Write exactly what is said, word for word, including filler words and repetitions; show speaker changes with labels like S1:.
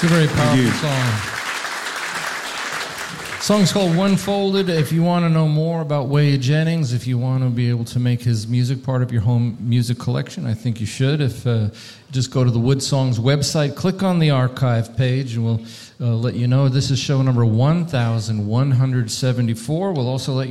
S1: It's a very powerful song. The song's called One Folded. If you want to know more about Waylon Jennings, if you want to be able to make his music part of your home music collection, I think you should. If uh, just go to the Wood Songs website, click on the archive page, and we'll uh, let you know. This is show number one thousand one hundred seventy-four. We'll also let you